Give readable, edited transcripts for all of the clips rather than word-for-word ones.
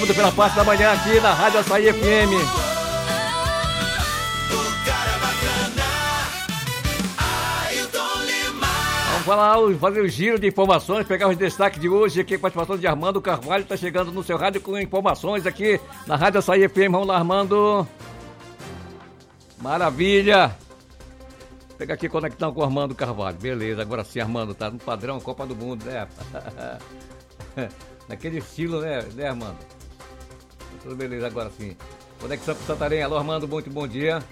Pela parte da manhã aqui na Rádio Açaí FM. Vamos fazer o giro de informações, pegar os destaques de hoje aqui com a participação de Armando Carvalho, está chegando no seu rádio com informações aqui na Rádio Açaí FM. Vamos lá, Armando. Maravilha. Pega aqui conexão com o Armando Carvalho. Beleza, agora sim, Armando, tá no padrão Copa do Mundo, né? Naquele estilo, né, Armando? Tudo beleza, agora sim. Conexão com Santarém. Alô, Armando, muito bom dia.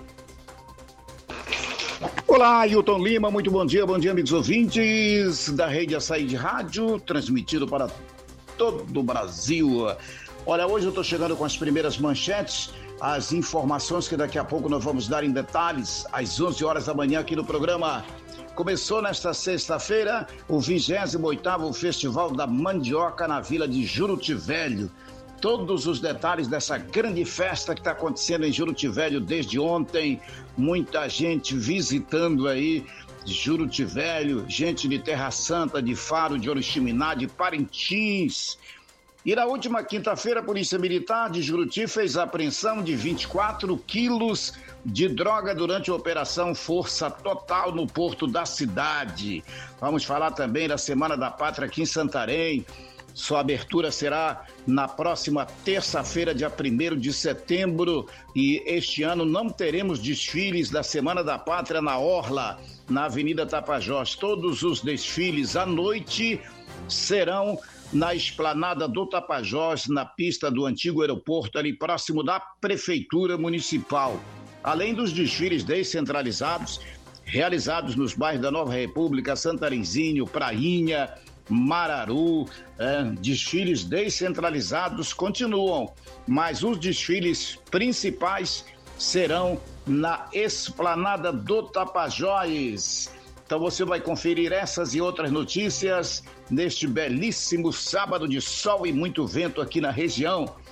Olá, Ailton Lima, muito bom dia, amigos ouvintes da Rede Açaí de Rádio, transmitido para todo o Brasil. Olha, hoje eu estou chegando com as primeiras manchetes, as informações que daqui a pouco nós vamos dar em detalhes, às 11 horas da manhã aqui no programa. Começou nesta sexta-feira o 28º Festival da Mandioca na Vila de Juruti Velho. Todos os detalhes dessa grande festa que está acontecendo em Juruti Velho desde ontem. Muita gente visitando aí Juruti Velho, gente de Terra Santa, de Faro, de Oriximiná, de Parintins. E na última quinta-feira, a Polícia Militar de Juruti fez a apreensão de 24 quilos de droga durante a Operação Força Total no porto da cidade. Vamos falar também da Semana da Pátria aqui em Santarém. Sua abertura será na próxima terça-feira, dia 1º de setembro, e este ano não teremos desfiles da Semana da Pátria na Orla, na Avenida Tapajós. Todos os desfiles à noite serão na esplanada do Tapajós, na pista do antigo aeroporto, ali próximo da Prefeitura Municipal. Além dos desfiles descentralizados, realizados nos bairros da Nova República, Santarenzinho, Prainha, Mararu, desfiles descentralizados continuam, mas os desfiles principais serão na esplanada do Tapajós. Então você vai conferir essas e outras notícias neste belíssimo sábado de sol e muito vento aqui na região.